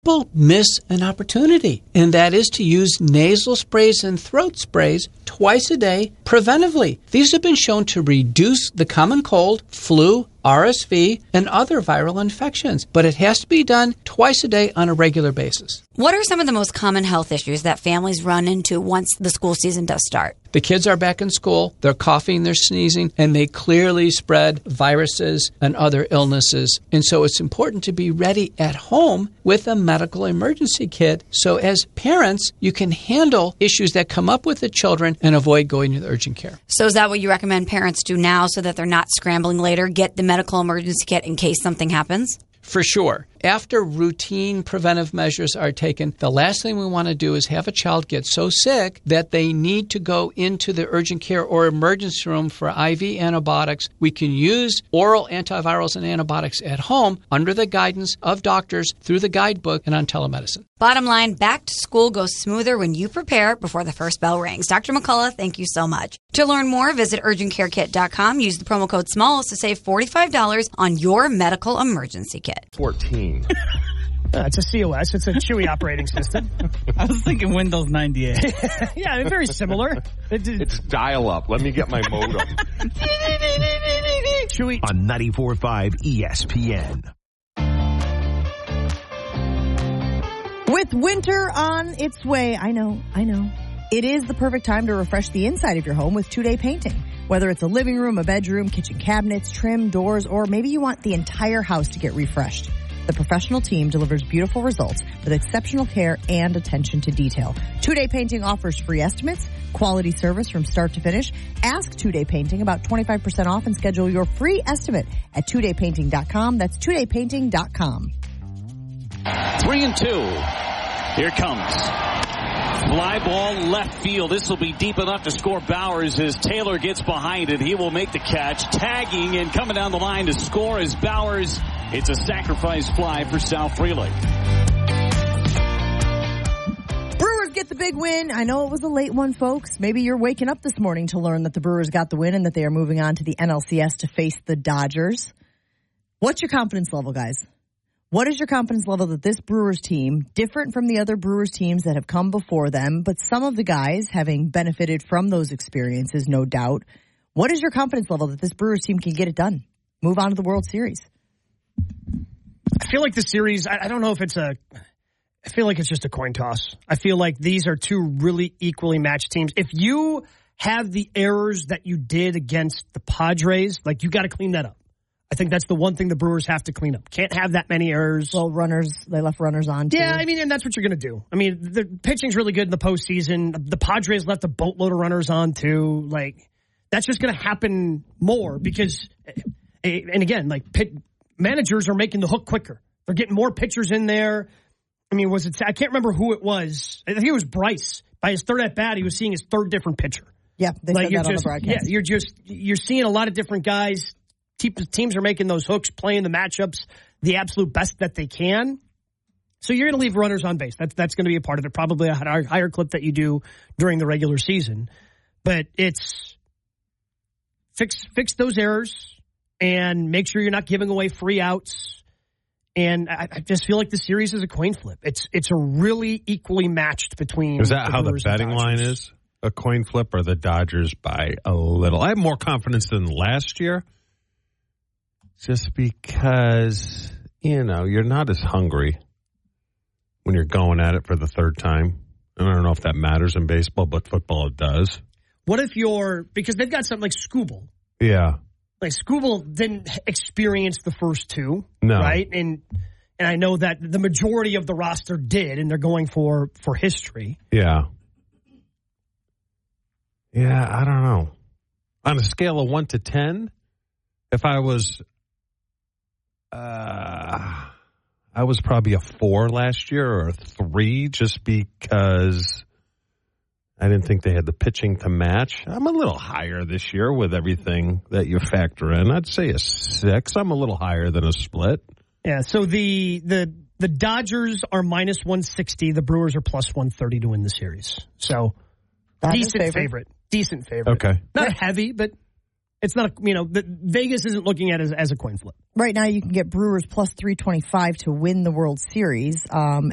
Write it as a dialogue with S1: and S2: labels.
S1: people miss an opportunity, and that is to use nasal sprays and throat sprays twice a day preventively. These have been shown to reduce the common cold, flu, RSV, and other viral infections, but it has to be done twice a day on a regular basis.
S2: What are some of the most common health issues that families run into once the school season does start?
S1: The kids are back in school, they're coughing, they're sneezing, and they clearly spread viruses and other illnesses. And so it's important to be ready at home with a medical emergency kit so as parents, you can handle issues that come up with the children and avoid going to the urgent care.
S2: So is that what you recommend parents do now so that they're not scrambling later? Get the medical emergency kit in case something happens?
S1: For sure. After routine preventive measures are taken, the last thing we want to do is have a child get so sick that they need to go into the urgent care or emergency room for IV antibiotics. We can use oral antivirals and antibiotics at home under the guidance of doctors through the guidebook and on telemedicine.
S2: Bottom line, back to school goes smoother when you prepare before the first bell rings. Dr. McCullough, thank you so much. To learn more, visit urgentcarekit.com. Use the promo code SMALLS to save $45 on your medical emergency kit.
S3: 14.
S4: It's a COS. It's a Chewy operating system.
S5: I was thinking Windows 98.
S4: Yeah, they're very similar.
S3: It's dial-up. Let me get my modem.
S4: Chewy.
S6: On 94.5 ESPN.
S7: With winter on its way, I know. It is the perfect time to refresh the inside of your home with 2-day painting. Whether it's a living room, a bedroom, kitchen cabinets, trim, doors, or maybe you want the entire house to get refreshed. The professional team delivers beautiful results with exceptional care and attention to detail. 2-day painting offers free estimates, quality service from start to finish. Ask 2-day painting about 25% off and schedule your free estimate at 2daypainting.com. That's 2daypainting.com.
S8: 3-2. Here comes. Fly ball left field. This will be deep enough to score Bowers as Taylor gets behind it. He will make the catch. Tagging and coming down the line to score is Bowers. It's a sacrifice fly for South Freely.
S7: Brewers get the big win. I know it was a late one, folks. Maybe you're waking up this morning to learn that the Brewers got the win and that they are moving on to the NLCS to face the Dodgers. What's your confidence level, guys? What is your confidence level that this Brewers team, different from the other Brewers teams that have come before them, but some of the guys having benefited from those experiences, no doubt, what is your confidence level that this Brewers team can get it done? Move on to the World Series.
S4: I feel like the series, I don't know if it's I feel like it's just a coin toss. I feel like these are two really equally matched teams. If you have the errors that you did against the Padres, like you got to clean that up. I think that's the one thing the Brewers have to clean up. Can't have that many errors.
S7: Well, they left runners on, too.
S4: Yeah, I mean, and that's what you're going to do. I mean, the pitching's really good in the postseason. The Padres left a boatload of runners on, too. Like, that's just going to happen more because, and again, like, managers are making the hook quicker. They're getting more pitchers in there. I mean, I can't remember who it was. I think it was Bryce. By his third at-bat, he was seeing his third different pitcher.
S7: Yeah, they said that on the broadcast.
S4: Yeah, you're seeing a lot of different guys. Teams are making those hooks, playing the matchups the absolute best that they can. So you're going to leave runners on base. That's going to be a part of it, probably a higher clip that you do during the regular season. But it's fix those errors and make sure you're not giving away free outs. And I just feel like the series is a coin flip. It's a really equally matched between.
S9: Is that how the betting line is? A coin flip or the Dodgers by a little? I have more confidence than last year. Just because, you're not as hungry when you're going at it for the third time. And I don't know if that matters in baseball, but football it does.
S4: What if because they've got something like Skubal.
S9: Yeah.
S4: Like Skubal didn't experience the first two.
S9: No.
S4: Right? And I know that the majority of the roster did, and they're going for history.
S9: Yeah. Yeah, I don't know. On a scale of 1 to 10, if I was... I was probably a 4 last year or a 3 just because I didn't think they had the pitching to match. I'm a little higher this year with everything that you factor in. I'd say a 6. I'm a little higher than a split.
S4: Yeah, so the Dodgers are minus 160. The Brewers are plus 130 to win the series. So decent favorite. Decent favorite.
S9: Okay.
S4: Not heavy, but it's not, Vegas isn't looking at it as a coin flip.
S7: Right now you can get Brewers plus 325 to win the World Series. And